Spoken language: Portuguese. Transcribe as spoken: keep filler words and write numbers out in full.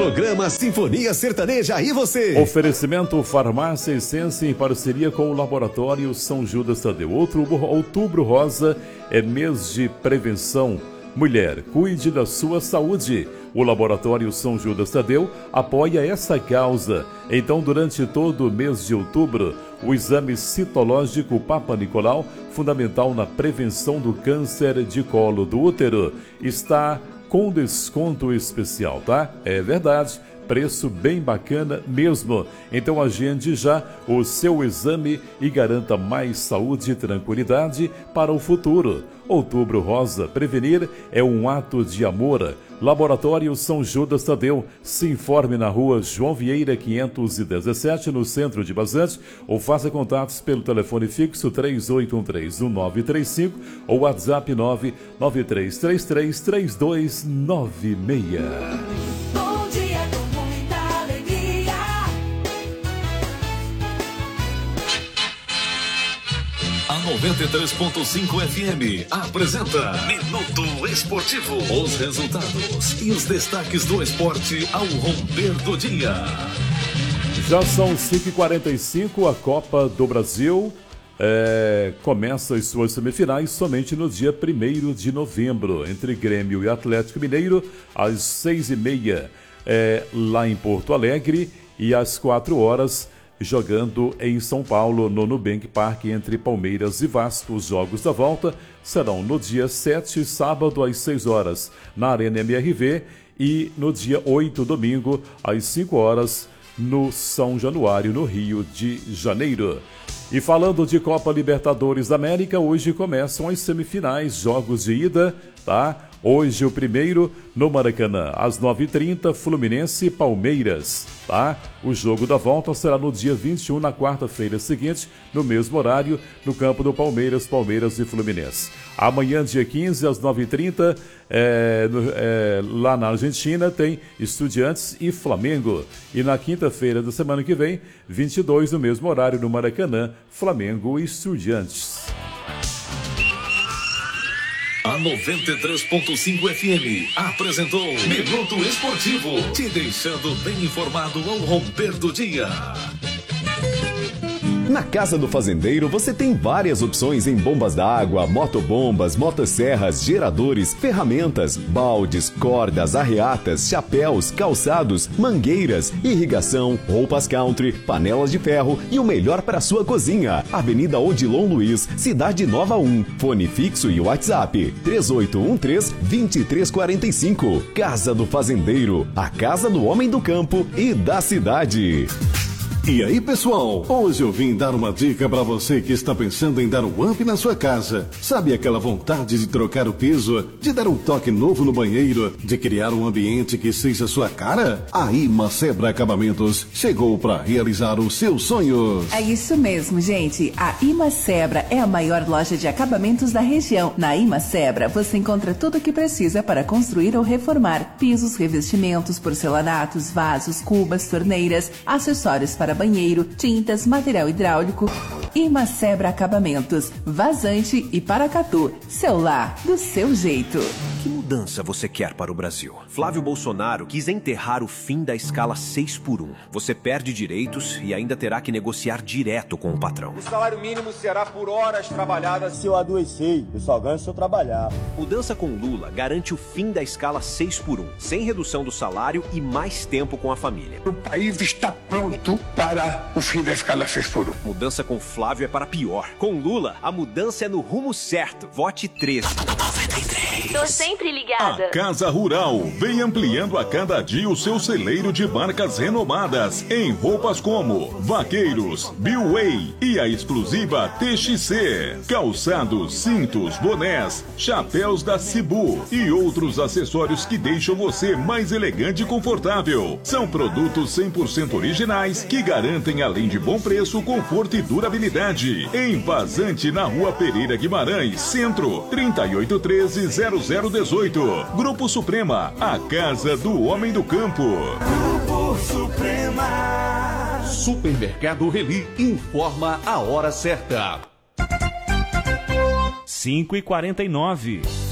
Programa Sinfonia Sertaneja e você. Oferecimento Farmácia Essência em parceria com o Laboratório São Judas Tadeu. Outubro, outubro Rosa é mês de prevenção. Mulher, cuide da sua saúde. O Laboratório São Judas Tadeu apoia essa causa. Então, durante todo o mês de outubro, o exame citológico Papa Nicolau, fundamental na prevenção do câncer de colo do útero, está com desconto especial, tá? É verdade. Preço bem bacana mesmo. Então agende já o seu exame e garanta mais saúde e tranquilidade para o futuro. Outubro Rosa, prevenir é um ato de amor. Laboratório São Judas Tadeu. Se informe na rua João Vieira quinhentos e dezessete, no centro de Bazante, ou faça contatos pelo telefone fixo três oito um três um nove três cinco ou WhatsApp nove nove três três três três dois nove seis. noventa e três ponto cinco F M apresenta Minuto Esportivo. Os resultados e os destaques do esporte ao romper do dia. Já são cinco e quarenta e cinco, a Copa do Brasil é, começa as suas semifinais somente no dia primeiro de novembro, entre Grêmio e Atlético Mineiro, às seis e meia é, lá em Porto Alegre, e às quatro horas jogando em São Paulo, no Nubank Park, entre Palmeiras e Vasco. Os jogos da volta serão no dia sete, sábado, às seis horas, na Arena M R V, e no dia oito, domingo, às cinco horas, no São Januário, no Rio de Janeiro. E falando de Copa Libertadores da América, hoje começam as semifinais, jogos de ida, tá? Hoje o primeiro no Maracanã, às nove e trinta, Fluminense e Palmeiras, tá? O jogo da volta será no dia vinte e um, na quarta-feira seguinte, no mesmo horário, no campo do Palmeiras, Palmeiras e Fluminense. Amanhã, dia quinze, às nove e trinta, é, no, é, lá na Argentina, tem Estudiantes e Flamengo. E na quinta-feira da semana que vem, vinte e dois, no mesmo horário, no Maracanã, Flamengo e Estudiantes. A noventa e três ponto cinco F M apresentou Minuto Esportivo, te deixando bem informado ao romper do dia. Na Casa do Fazendeiro você tem várias opções em bombas d'água, motobombas, motosserras, geradores, ferramentas, baldes, cordas, arreatas, chapéus, calçados, mangueiras, irrigação, roupas country, panelas de ferro e o melhor para sua cozinha. Avenida Odilon Luiz, Cidade Nova um. Fone fixo e WhatsApp três oito um três, dois três quatro cinco. Casa do Fazendeiro, a casa do homem do campo e da cidade. E aí, pessoal, hoje eu vim dar uma dica para você que está pensando em dar um up na sua casa. Sabe aquela vontade de trocar o piso, de dar um toque novo no banheiro, de criar um ambiente que seja sua cara? A Imacebra Acabamentos chegou para realizar os seus sonhos. É isso mesmo, gente. A Imacebra é a maior loja de acabamentos da região. Na Imacebra você encontra tudo o que precisa para construir ou reformar: pisos, revestimentos, porcelanatos, vasos, cubas, torneiras, acessórios para banheiro, tintas, material hidráulico. Imacebra Acabamentos, Vazante e Paracatu. Seu lar, do seu jeito. Que mudança você quer para o Brasil? Flávio Bolsonaro quis enterrar o fim da escala seis por um. Você perde direitos e ainda terá que negociar direto com o patrão. O salário mínimo será por horas trabalhadas. Se eu adoecer, eu só ganho se eu trabalhar. Mudança com Lula garante o fim da escala seis por um, sem redução do salário e mais tempo com a família. O país está pronto para o fim da escala seis por um. Mudança com Flávio é para pior. Com Lula, a mudança é no rumo certo. Vote treze. Tô sempre ligada. A Casa Rural vem ampliando a cada dia o seu celeiro de marcas renomadas em roupas como Vaqueiros, Billway e a exclusiva T X C. Calçados, cintos, bonés, chapéus da Cibu e outros acessórios que deixam você mais elegante e confortável. São produtos cem por cento originais que garantem, além de bom preço, conforto e durabilidade. Em Vazante, na Rua Pereira Guimarães, Centro, trinta e oito treze, zero zero dezoito. Grupo Suprema, a casa do homem do campo. Grupo Suprema. Supermercado Reli informa a hora certa. cinco e quarenta e nove.